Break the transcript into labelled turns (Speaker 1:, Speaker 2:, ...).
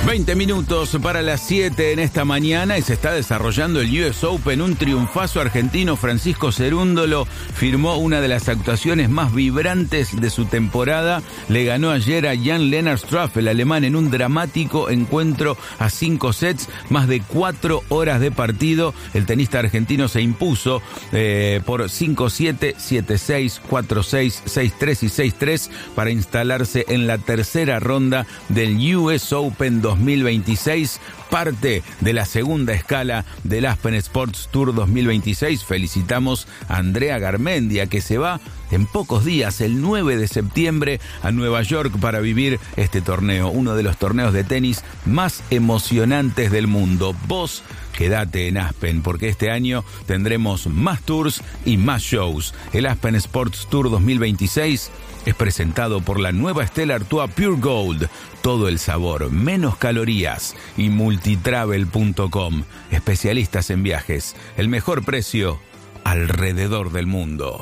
Speaker 1: 20 minutos para las 7 en esta mañana y se está desarrollando el US Open. Un triunfazo argentino. Francisco Cerúndolo firmó una de las actuaciones más vibrantes de su temporada. Le ganó ayer a Jan-Lennard Struff, el alemán, en un dramático encuentro a 5 sets, más de 4 horas de partido. El tenista argentino se impuso por 5-7, 7-6, 4-6, 6-3 y 6-3 para instalarse en la tercera ronda del US Open 2026, parte de la segunda escala del Aspen Sports Tour 2026. Felicitamos a Andrea Garmendia, que se va en pocos días, el 9 de septiembre, a Nueva York para vivir este torneo, uno de los torneos de tenis más emocionantes del mundo. Vos quédate en Aspen, porque este año tendremos más tours y más shows. El Aspen Sports Tour 2026 es presentado por la nueva Stella Artois Pure Gold. Todo el sabor, menos calorías, y multitravel.com. Especialistas en viajes. El mejor precio alrededor del mundo.